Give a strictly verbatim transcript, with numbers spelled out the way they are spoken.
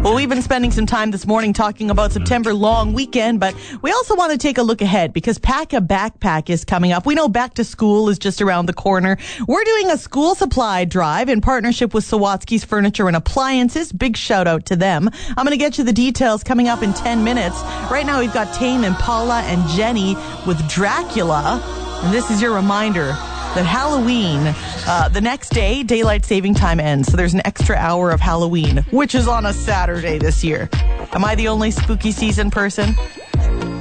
Well, we've been spending some time this morning talking about September long weekend, but we also want to take a look ahead because Pack a Backpack is coming up. We know back to school is just around the corner. We're doing a school supply drive in partnership with Sawatsky's Furniture and Appliances. Big shout out to them. I'm going to get you the details coming up in ten minutes. Right now, we've got Tame Impala and Jenny with Dracula. And this is your reminder that Halloween, uh, the next day, daylight saving time ends. So there's an extra hour of Halloween, which is on a Saturday this year. Am I the only spooky season person?